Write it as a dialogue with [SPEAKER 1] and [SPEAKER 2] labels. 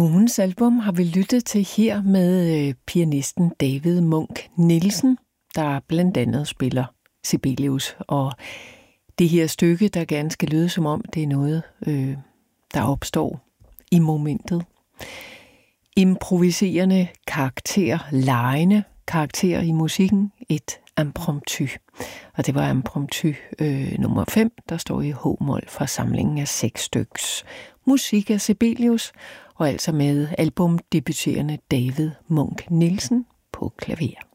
[SPEAKER 1] Ugens album har vi lyttet til her med pianisten David Munch Nielsen, der blandt andet spiller Sibelius. Og det her stykke, der gerne skal lyde som om, det er noget, der opstår i momentet. Improviserende karakter, legende karakter i musikken, et impromptu. Og det var impromptu nummer 5, der står i H-mol fra samlingen af 6 styks. Musik af Sibelius, og altså med albumdebuterende David Munch Nielsen på klaver.